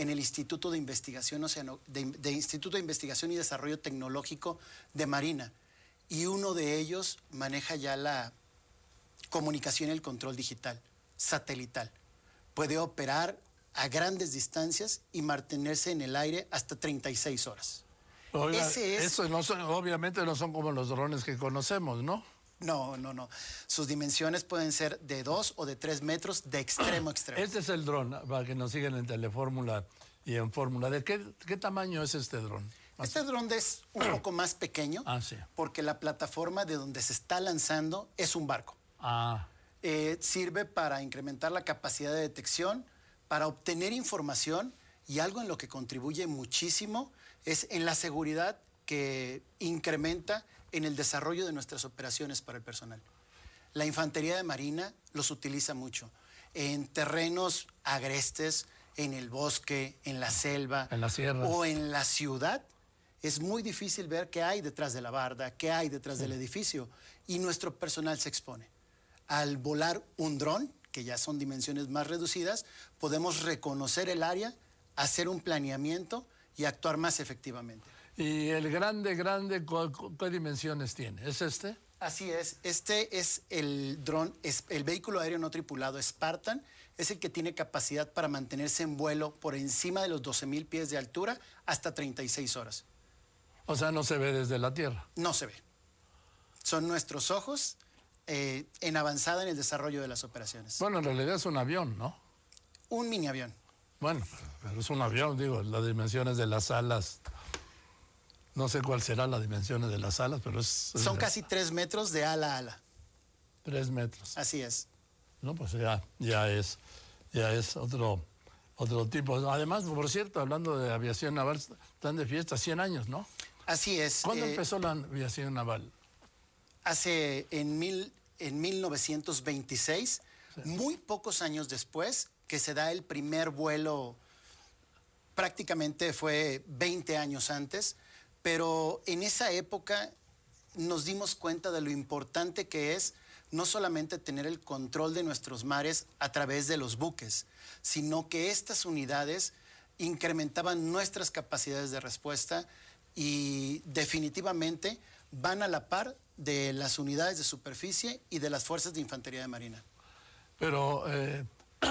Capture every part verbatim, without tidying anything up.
en el Instituto de Investigación Oceano, de, de Instituto de Investigación y Desarrollo Tecnológico de Marina. Y uno de ellos maneja ya la comunicación y el control digital, satelital. Puede operar a grandes distancias y mantenerse en el aire hasta treinta y seis horas. Oiga, Ese es... Eso no son, obviamente no son como los drones que conocemos, ¿no? No, no, no. Sus dimensiones pueden ser de dos o de tres metros de extremo a extremo. Este es el dron, para que nos sigan en Telefórmula y en Fórmula. ¿De qué, qué tamaño es este dron? Este dron es un poco más pequeño, ah, sí. porque la plataforma de donde se está lanzando es un barco. Ah. Eh, sirve para incrementar la capacidad de detección, para obtener información, y algo en lo que contribuye muchísimo es en la seguridad que incrementa en el desarrollo de nuestras operaciones para el personal. La Infantería de Marina los utiliza mucho en terrenos agrestes, en el bosque, en la selva, en la sierra o en la ciudad. Es muy difícil ver qué hay detrás de la barda, qué hay detrás sí. del edificio, y nuestro personal se expone. Al volar un dron, que ya son dimensiones más reducidas, podemos reconocer el área, hacer un planeamiento y actuar más efectivamente. ¿Y el grande, grande, qué dimensiones tiene? ¿Es este? Así es. Este es el dron, es el vehículo aéreo no tripulado Spartan. Es el que tiene capacidad para mantenerse en vuelo por encima de los doce mil pies de altura hasta treinta y seis horas. O sea, no se ve desde la Tierra. No se ve. Son nuestros ojos eh, en avanzada en el desarrollo de las operaciones. Bueno, en realidad es un avión, ¿no? Un mini avión. Bueno, pero es un avión, digo, las dimensiones de las alas... No sé cuál será las dimensiones de las alas, pero es... Son casi tres metros de ala a ala. Tres metros. Así es. No, pues ya, ya es, ya es otro, otro tipo. Además, por cierto, hablando de aviación naval, están de fiesta cien años, ¿no? Así es. ¿Cuándo eh, empezó la aviación naval? Hace, en, mil, en mil novecientos veintiséis, sí. Muy pocos años después, que se da el primer vuelo, prácticamente fue veinte años antes, pero en esa época nos dimos cuenta de lo importante que es no solamente tener el control de nuestros mares a través de los buques, sino que estas unidades incrementaban nuestras capacidades de respuesta y definitivamente van a la par de las unidades de superficie y de las fuerzas de infantería de marina. Pero eh,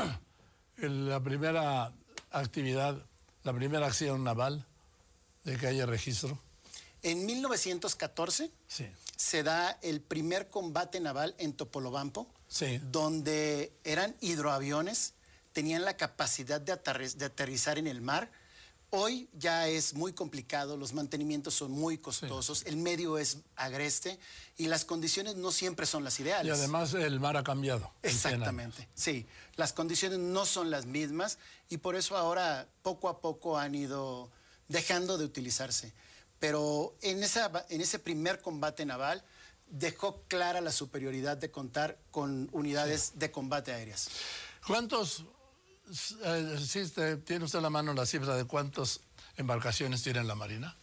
la primera actividad, la primera acción naval, ¿de que haya registro? En mil novecientos catorce sí. se da el primer combate naval en Topolobampo, sí. donde eran hidroaviones, tenían la capacidad de, aterriz de aterrizar en el mar. Hoy ya es muy complicado, los mantenimientos son muy costosos, sí. el medio es agreste y las condiciones no siempre son las ideales. Y además el mar ha cambiado. Exactamente, sí. Las condiciones no son las mismas y por eso ahora poco a poco han ido dejando de utilizarse. Pero en, esa, en ese primer combate naval dejó clara la superioridad de contar con unidades sí. de combate aéreas. ¿Cuántos, eh, existe, tiene usted a la mano la cifra de cuántas embarcaciones tiene la Marina?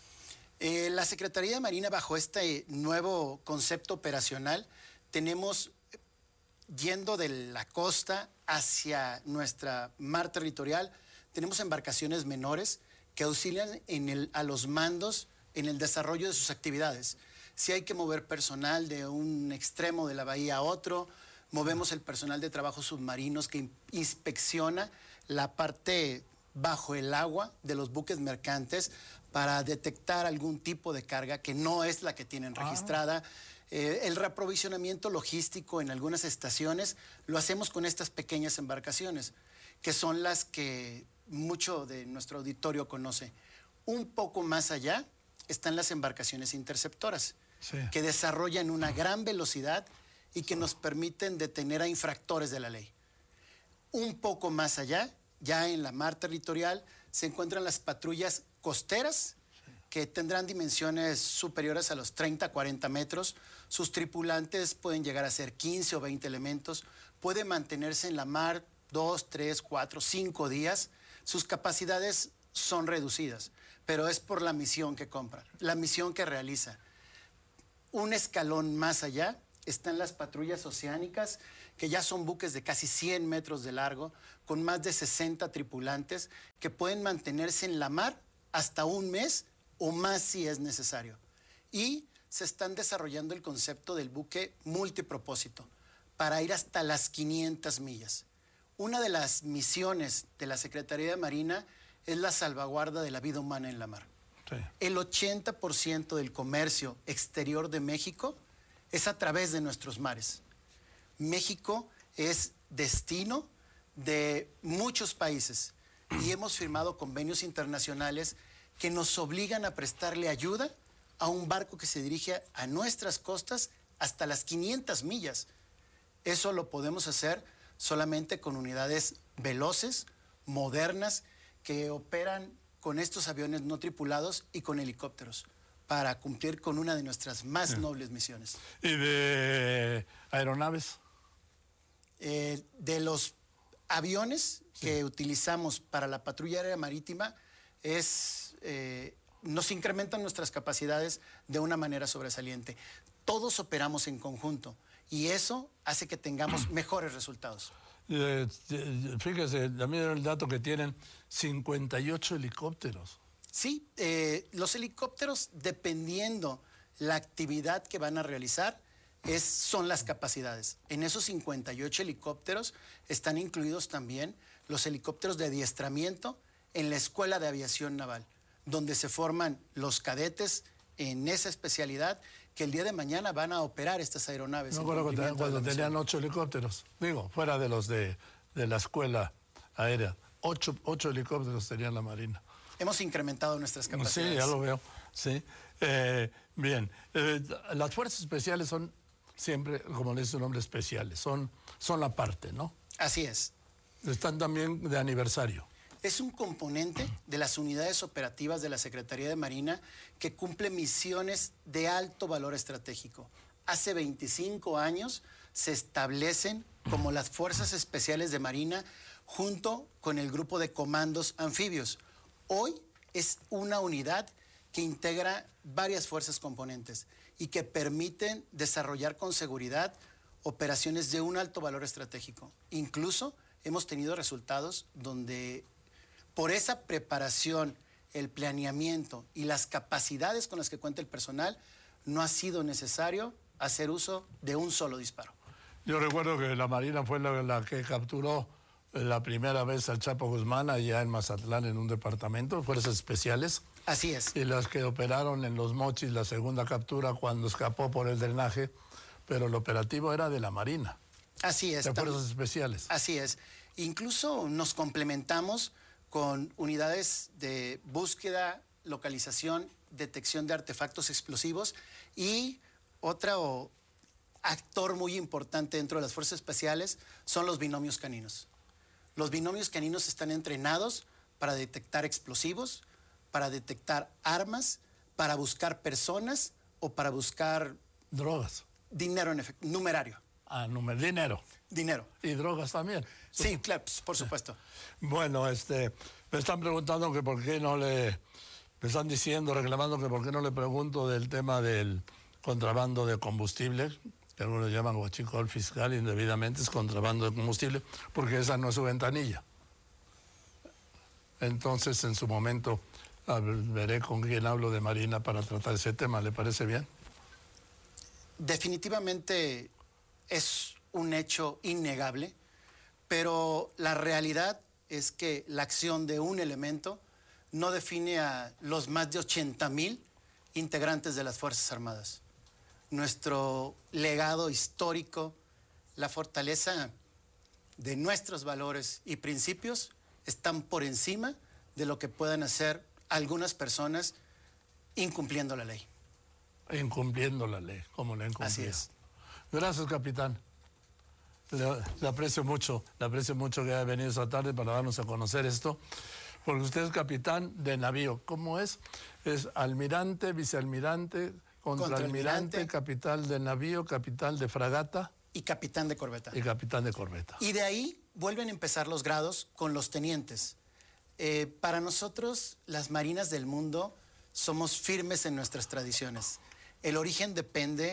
Eh, la Secretaría de Marina, bajo este nuevo concepto operacional, tenemos, yendo de la costa hacia nuestra mar territorial, tenemos embarcaciones menores que auxilian en el, a los mandos en el desarrollo de sus actividades. Si hay que mover personal de un extremo de la bahía a otro, movemos el personal de trabajos submarinos que inspecciona la parte bajo el agua de los buques mercantes para detectar algún tipo de carga que no es la que tienen registrada. Ah. Eh, el reaprovisionamiento logístico en algunas estaciones lo hacemos con estas pequeñas embarcaciones, que son las que mucho de nuestro auditorio conoce. Un poco más allá están las embarcaciones interceptoras, sí. que desarrollan una gran velocidad y que nos permiten detener a infractores de la ley. Un poco más allá, ya en la mar territorial, se encuentran las patrullas costeras, sí. que tendrán dimensiones superiores a los treinta, cuarenta metros. Sus tripulantes pueden llegar a ser quince o veinte elementos. Puede mantenerse en la mar dos, tres, cuatro, cinco días. Sus capacidades son reducidas, pero es por la misión que compra, la misión que realiza. Un escalón más allá están las patrullas oceánicas, que ya son buques de casi cien metros de largo, con más de sesenta tripulantes, que pueden mantenerse en la mar hasta un mes o más si es necesario. Y se están desarrollando el concepto del buque multipropósito para ir hasta las quinientas millas. Una de las misiones de la Secretaría de Marina es la salvaguarda de la vida humana en la mar. Sí. El ochenta por ciento del comercio exterior de México es a través de nuestros mares. México es destino de muchos países y hemos firmado convenios internacionales que nos obligan a prestarle ayuda a un barco que se dirige a nuestras costas hasta las quinientas millas. Eso lo podemos hacer solamente con unidades veloces, modernas, que operan con estos aviones no tripulados y con helicópteros, para cumplir con una de nuestras más sí. nobles misiones. ¿Y de aeronaves? Eh, de los aviones sí. que utilizamos para la patrulla aérea marítima, es, eh, nos incrementan nuestras capacidades de una manera sobresaliente. Todos operamos en conjunto y eso hace que tengamos mejores resultados. Eh, fíjese, también el dato que tienen cincuenta y ocho helicópteros. Sí, eh, los helicópteros, dependiendo la actividad que van a realizar, es, son las capacidades. En esos cincuenta y ocho helicópteros están incluidos también los helicópteros de adiestramiento en la Escuela de Aviación Naval, donde se forman los cadetes en esa especialidad que el día de mañana van a operar estas aeronaves. No recuerdo cuando, cuando tenían ocho helicópteros, digo, fuera de los de, de la escuela aérea, ocho, ocho helicópteros tenían la Marina. Hemos incrementado nuestras capacidades. Sí, ya lo veo, sí. Eh, bien, eh, las fuerzas especiales son siempre, como le dice su nombre, especiales, son, son la parte, ¿no? Así es. Están también de aniversario. Es un componente de las unidades operativas de la Secretaría de Marina que cumple misiones de alto valor estratégico. Hace veinticinco años se establecen como las Fuerzas Especiales de Marina junto con el Grupo de Comandos Anfibios. Hoy es una unidad que integra varias fuerzas componentes y que permiten desarrollar con seguridad operaciones de un alto valor estratégico. Incluso hemos tenido resultados donde por esa preparación, el planeamiento y las capacidades con las que cuenta el personal, no ha sido necesario hacer uso de un solo disparo. Yo recuerdo que la Marina fue la, la que capturó la primera vez al Chapo Guzmán allá en Mazatlán, en un departamento, fuerzas especiales. Así es. Y las que operaron en Los Mochis la segunda captura cuando escapó por el drenaje, pero el operativo era de la Marina. Así es. De fuerzas especiales. Así es. Incluso nos complementamos con unidades de búsqueda, localización, detección de artefactos explosivos y otro actor muy importante dentro de las fuerzas especiales son los binomios caninos. Los binomios caninos están entrenados para detectar explosivos, para detectar armas, para buscar personas o para buscar... drogas. Dinero en efectivo, numerario. Ah, número, dinero. Dinero. Y drogas también. Sí, claro, por supuesto. Bueno, este, me están preguntando que por qué no le... Me están diciendo, reclamando que por qué no le pregunto del tema del contrabando de combustible, que algunos llaman huachicol fiscal, indebidamente es contrabando de combustible, porque esa no es su ventanilla. Entonces, en su momento, veré con quién hablo de Marina para tratar ese tema. ¿Le parece bien? Definitivamente es un hecho innegable, pero la realidad es que la acción de un elemento no define a los más de ochenta mil integrantes de las Fuerzas Armadas. Nuestro legado histórico, la fortaleza de nuestros valores y principios están por encima de lo que puedan hacer algunas personas incumpliendo la ley. Incumpliendo la ley, como la incumplía. Así es. Gracias, capitán. Le, le aprecio mucho, le aprecio mucho que haya venido esta tarde para darnos a conocer esto, porque usted es capitán de navío. ¿Cómo es? Es almirante, vicealmirante, contraalmirante, contraalmirante, capitán de navío, capitán de fragata. Y capitán de corbeta. Y capitán de corbeta. Y de ahí vuelven a empezar los grados con los tenientes. Eh, para nosotros, las marinas del mundo, somos firmes en nuestras tradiciones. El origen depende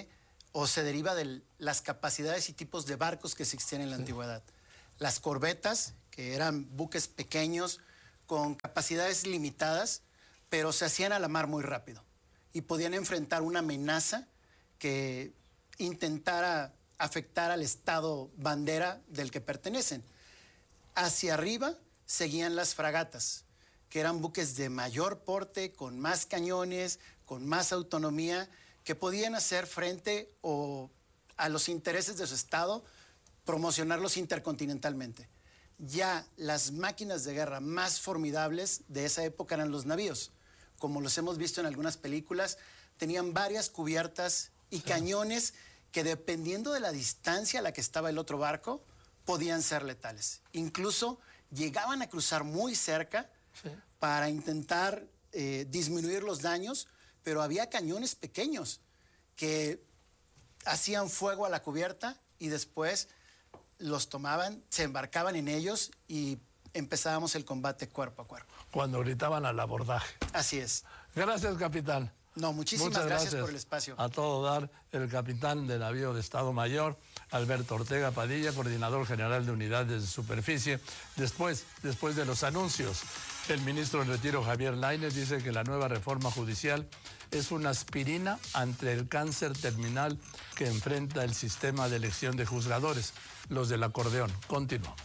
o se deriva de las capacidades y tipos de barcos que existían en la sí. antigüedad. Las corbetas, que eran buques pequeños con capacidades limitadas, pero se hacían a la mar muy rápido y podían enfrentar una amenaza que intentara afectar al estado bandera del que pertenecen. Hacia arriba seguían las fragatas, que eran buques de mayor porte, con más cañones, con más autonomía, que podían hacer frente o a los intereses de su estado, promocionarlos intercontinentalmente. Ya las máquinas de guerra más formidables de esa época eran los navíos. Como los hemos visto en algunas películas, tenían varias cubiertas y sí. cañones que, dependiendo de la distancia a la que estaba el otro barco, podían ser letales. Incluso llegaban a cruzar muy cerca sí. para intentar eh, disminuir los daños, pero había cañones pequeños que hacían fuego a la cubierta y después los tomaban, se embarcaban en ellos y empezábamos el combate cuerpo a cuerpo. Cuando gritaban al abordaje. Así es. Gracias, capitán. No, muchísimas Muchas gracias, gracias por el espacio. A todo dar, el capitán de navío de Estado Mayor, Alberto Ortega Padilla, coordinador general de unidades de superficie. Después, después de los anuncios, el ministro en retiro Javier Lainez dice que la nueva reforma judicial es una aspirina ante el cáncer terminal que enfrenta el sistema de elección de juzgadores, los del acordeón. Continuamos.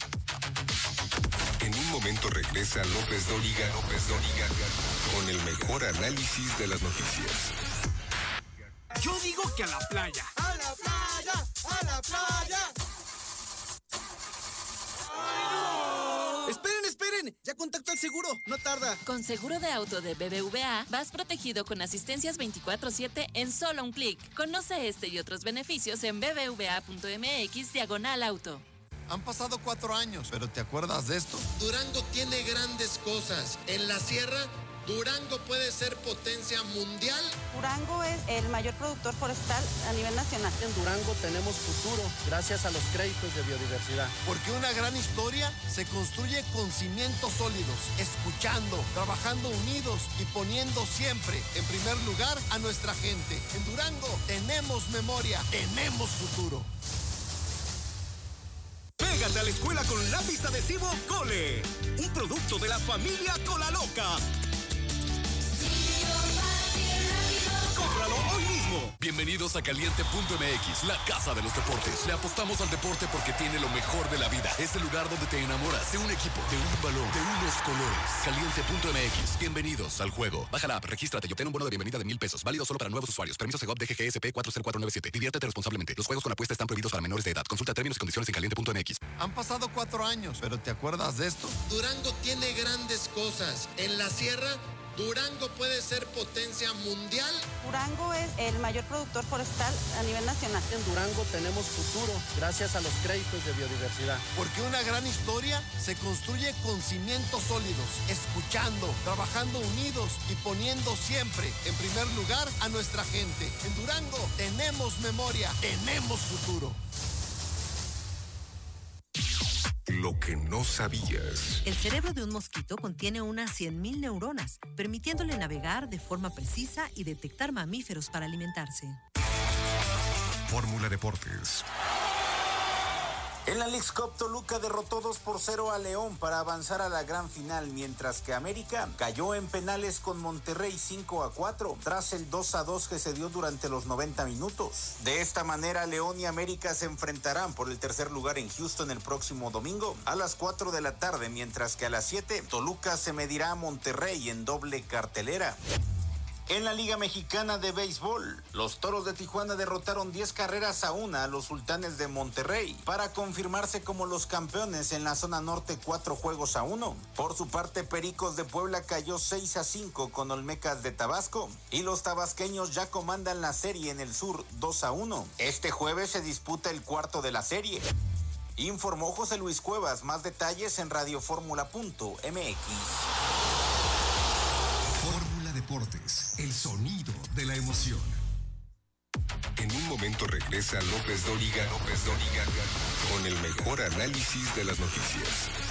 En un momento regresa López Dóriga, López Dóriga, con el mejor análisis de las noticias. Yo digo que a la playa. ¡A la playa! ¡A la playa! ¡Ay, no! ¡Esperen, esperen! Ya contacto al seguro, no tarda. Con seguro de auto de B B V A, vas protegido con asistencias veinticuatro siete en solo un clic. Conoce este y otros beneficios en bbva.mx diagonal auto. Han pasado cuatro años, pero ¿te acuerdas de esto? Durango tiene grandes cosas. En la sierra, Durango puede ser potencia mundial. Durango es el mayor productor forestal a nivel nacional. En Durango tenemos futuro gracias a los créditos de biodiversidad. Porque una gran historia se construye con cimientos sólidos, escuchando, trabajando unidos y poniendo siempre en primer lugar a nuestra gente. En Durango tenemos memoria, tenemos futuro. Pégate a la escuela con lápiz adhesivo Cole, un producto de la familia Colaloca. ¡Cómpralo hoy mismo! Bienvenidos a Caliente punto M X, la casa de los deportes. Le apostamos al deporte porque tiene lo mejor de la vida. Es el lugar donde te enamoras de un equipo, de un balón, de unos colores. Caliente punto M X, bienvenidos al juego. Baja la app, regístrate y obtén un bono de bienvenida de mil pesos. Válido solo para nuevos usuarios. Permiso Segov D G G S P cuatro cero cuatro nueve siete. Diviértete responsablemente. Los juegos con apuesta están prohibidos para menores de edad. Consulta términos y condiciones en Caliente punto M X. Han pasado cuatro años, pero ¿te acuerdas de esto? Durango tiene grandes cosas. En la sierra, Durango puede ser potencia mundial. Durango es el mayor productor forestal a nivel nacional. En Durango tenemos futuro gracias a los créditos de biodiversidad. Porque una gran historia se construye con cimientos sólidos, escuchando, trabajando unidos y poniendo siempre en primer lugar a nuestra gente. En Durango tenemos memoria, tenemos futuro. Lo que no sabías. El cerebro de un mosquito contiene unas cien mil neuronas, permitiéndole navegar de forma precisa y detectar mamíferos para alimentarse. Fórmula Deportes. En la Leagues Cup, Toluca derrotó dos por cero a León para avanzar a la gran final, mientras que América cayó en penales con Monterrey cinco a cuatro, tras el dos a dos que se dio durante los noventa minutos. De esta manera, León y América se enfrentarán por el tercer lugar en Houston el próximo domingo a las cuatro de la tarde, mientras que a las siete, Toluca se medirá a Monterrey en doble cartelera. En la Liga Mexicana de Béisbol, los Toros de Tijuana derrotaron diez carreras a una a los Sultanes de Monterrey para confirmarse como los campeones en la zona norte cuatro juegos a uno. Por su parte, Pericos de Puebla cayó seis a cinco con Olmecas de Tabasco y los tabasqueños ya comandan la serie en el sur dos a uno. Este jueves se disputa el cuarto de la serie. Informó José Luis Cuevas. Más detalles en radioformula punto M X. Deportes, el sonido de la emoción. En un momento regresa López Dóriga, López Dóriga, con el mejor análisis de las noticias.